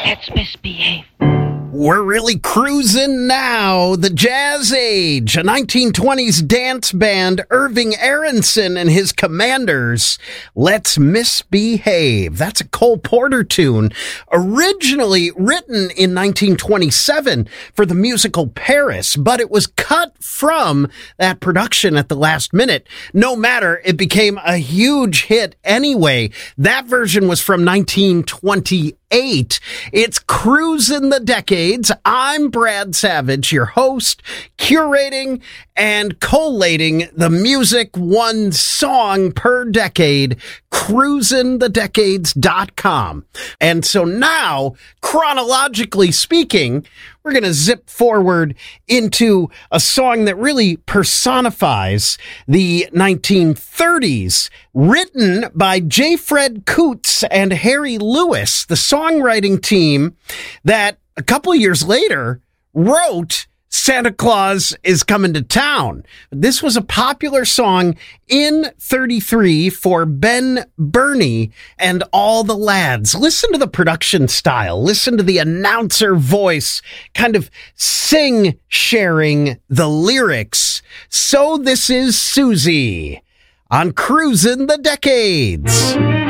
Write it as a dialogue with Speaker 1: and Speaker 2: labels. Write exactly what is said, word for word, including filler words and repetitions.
Speaker 1: Let's misbehave.
Speaker 2: We're really cruising now. The Jazz Age, a nineteen twenties dance band, Irving Aronson and his Commanders. Let's Misbehave. That's a Cole Porter tune, originally written in nineteen twenty-seven for the musical Paris, but it was cut from that production at the last minute. No matter, it became a huge hit anyway. That version was from nineteen twenty-eight. It's Cruisin' the Decades. I'm Brad Savage, your host, curating and collating the music one song per decade, cruisin the decades dot com. And so now, chronologically speaking, we're going to zip forward into a song that really personifies the nineteen thirties, written by J. Fred Coots and Harry Lewis, the songwriting team that a couple of years later wrote Santa Claus is Coming to Town. This was a popular song in thirty-three for Ben Burney and all the lads. Listen to the production style. Listen to the announcer voice kind of sing sharing the lyrics. So this is Susie on Cruisin' the Decades.